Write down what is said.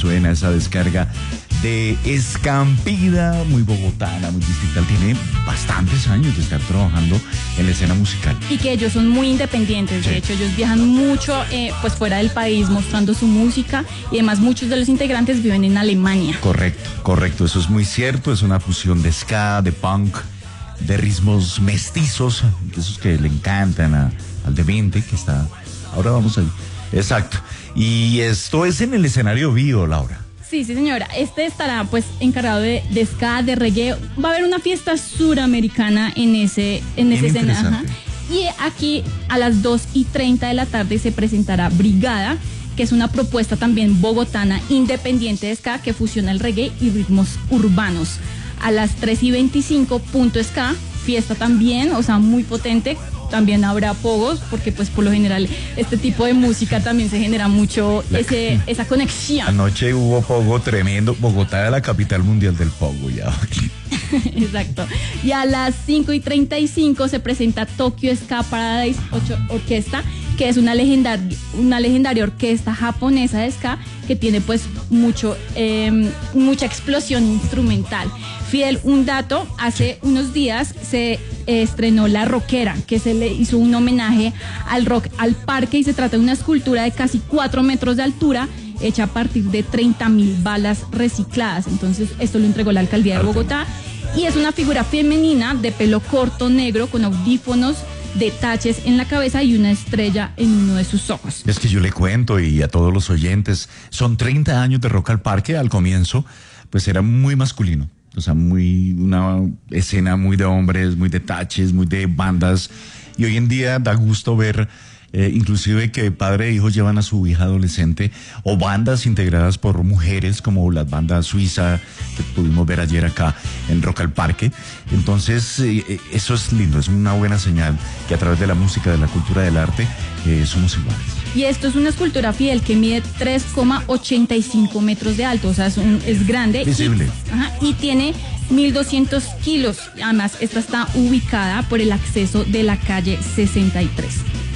suena esa descarga de Escampida, muy bogotana, muy distinta. Tiene bastantes años de estar trabajando en la escena musical. Y que ellos son muy independientes, de hecho ellos viajan mucho pues fuera del país mostrando su música y además muchos de los integrantes viven en Alemania. Correcto, eso es muy cierto, es una fusión de ska, de punk, de ritmos mestizos, esos que le encantan al demente que está, ahora vamos ahí, exacto, y esto es en el escenario vivo, Laura. Sí, señora, este estará pues encargado de ska, de reggae, va a haber una fiesta suramericana en ese escenario. Y aquí a las 2:30 de la tarde se presentará Brigada, que es una propuesta también bogotana independiente de ska que fusiona el reggae y ritmos urbanos. A las 3:25 Punto Ska, fiesta también, o sea, muy potente. También habrá pogos, porque pues por lo general este tipo de música también se genera mucho esa conexión. Anoche hubo pogo tremendo, Bogotá es la capital mundial del pogo ya. Exacto. Y a las 5:35 se presenta Tokyo Ska Paradise Orquesta, que es una legendaria orquesta japonesa de ska que tiene pues mucha explosión instrumental. Fidel, un dato, hace unos días se estrenó La Rockera, que se le hizo un homenaje al rock al parque, y se trata de una escultura de casi 4 metros de altura hecha a partir de 30.000 balas recicladas. Entonces esto lo entregó la alcaldía de Bogotá y es una figura femenina de pelo corto negro con audífonos de taches en la cabeza y una estrella en uno de sus ojos. Es que yo le cuento y a todos los oyentes, son 30 años de Rock al Parque. Al comienzo pues era muy masculino, o sea, una escena muy de hombres, muy de taches, muy de bandas, y hoy en día da gusto ver inclusive que padre e hijo llevan a su hija adolescente, o bandas integradas por mujeres como la banda suiza que pudimos ver ayer acá en Rock al Parque. Entonces eso es lindo, es una buena señal que a través de la música, de la cultura, del arte somos iguales. Y esto es una escultura, Fidel, que mide 3,85 metros de alto, o sea, es grande. Visible. Y tiene 1.200 kilos. Además, esta está ubicada por el acceso de la calle 63.